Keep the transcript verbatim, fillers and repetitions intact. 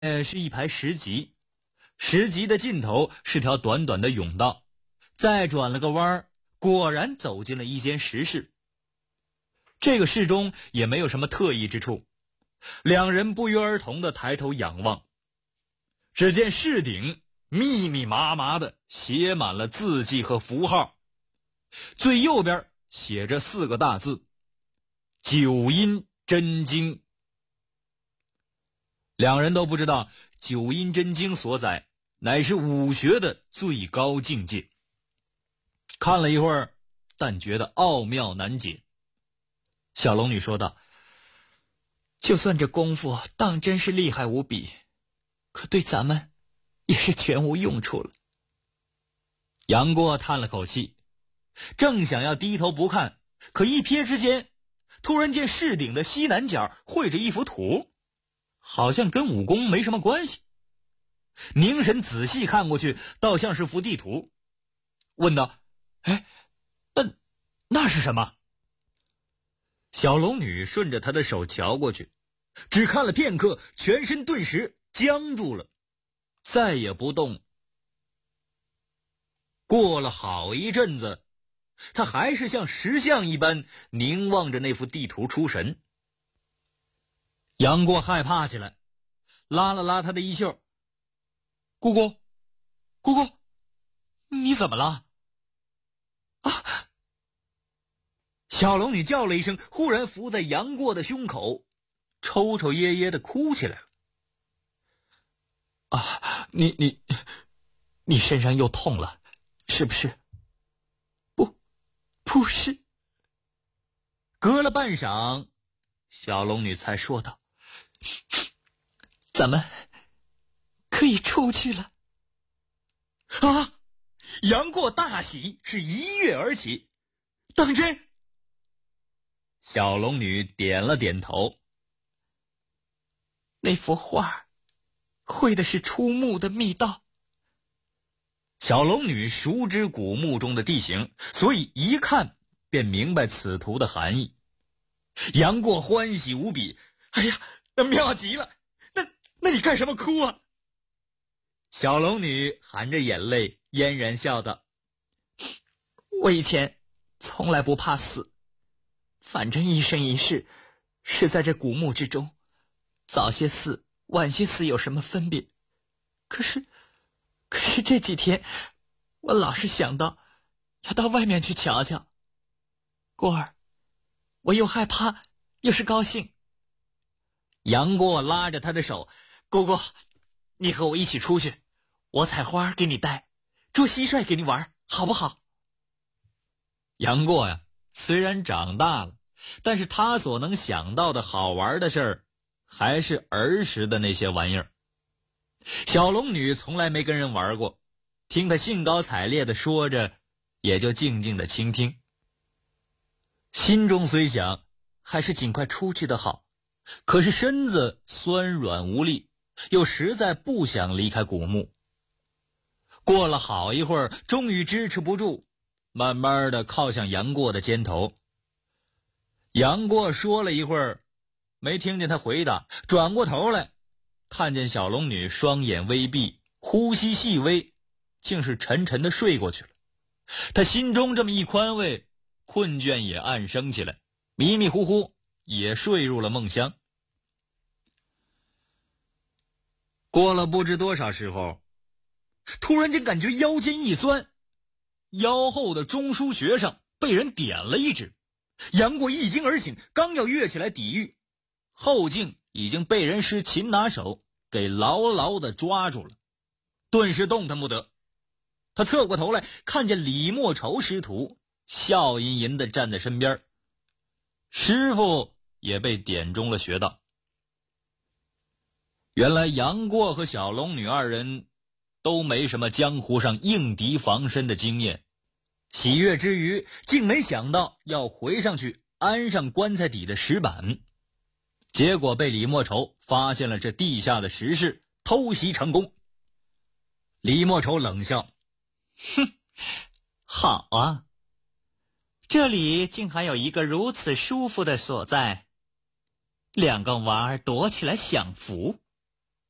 呃，是一排石级，石级的尽头是条短短的甬道，再转了个弯儿，果然走进了一间石室。这个室中也没有什么特异之处，两人不约而同地抬头仰望，只见室顶密密麻麻地写满了字迹和符号，最右边写着四个大字：九阴真经。两人都不知道九阴真经所载乃是武学的最高境界，看了一会儿，但觉得奥妙难解。小龙女说道：就算这功夫当真是厉害无比，可对咱们也是全无用处了。杨过叹了口气，正想要低头不看，可一瞥之间，突然见室顶的西南角绘着一幅图，好像跟武功没什么关系。凝神仔细看过去，倒像是幅地图，问道：哎，那那是什么？小龙女顺着他的手瞧过去，只看了片刻，全身顿时僵住了，再也不动。过了好一阵子，他还是像石像一般凝望着那幅地图出神。杨过害怕起来，拉了拉他的衣袖：姑姑，姑姑，你怎么了？啊！小龙女叫了一声，忽然伏在杨过的胸口，抽抽噎噎的哭起来了。啊，你你你身上又痛了，是不是？不，不是。隔了半晌，小龙女才说道：咱们可以出去了。啊！杨过大喜，是一跃而起。当真？小龙女点了点头。那幅画绘的是出墓的密道。小龙女熟知古墓中的地形，所以一看便明白此图的含义。杨过欢喜无比：哎呀，那妙极了！那那你干什么哭啊？小龙女含着眼泪嫣然笑道：我以前从来不怕死，反正一生一世是在这古墓之中，早些死晚些死有什么分别？可是可是这几天我老是想到要到外面去瞧瞧。过儿，我又害怕又是高兴。杨过拉着他的手：姑姑，你和我一起出去，我采花给你带，捉蟋蟀给你玩，好不好？杨过呀，虽然长大了，但是他所能想到的好玩的事儿，还是儿时的那些玩意儿。小龙女从来没跟人玩过，听他兴高采烈地说着，也就静静地倾听。心中虽想还是尽快出去的好，可是身子酸软无力，又实在不想离开古墓。过了好一会儿，终于支持不住，慢慢地靠向杨过的肩头。杨过说了一会儿，没听见他回答，转过头来，看见小龙女双眼微闭，呼吸细微，竟是沉沉地睡过去了。他心中这么一宽慰，困倦也暗生起来，迷迷糊糊也睡入了梦乡。过了不知多少时候，突然间感觉腰间一酸，腰后的中枢穴上被人点了一指。杨过一惊而醒，刚要跃起来抵御，后颈已经被人施擒拿手给牢牢地抓住了，顿时动弹不得。他侧过头来，看见李莫愁师徒笑吟吟地站在身边，师傅也被点中了穴道。原来杨过和小龙女二人都没什么江湖上应敌防身的经验，喜悦之余，竟没想到要回上去安上棺材底的石板，结果被李莫愁发现了这地下的石室，偷袭成功。李莫愁冷笑：哼，好啊，这里竟还有一个如此舒服的所在，两个娃儿躲起来享福。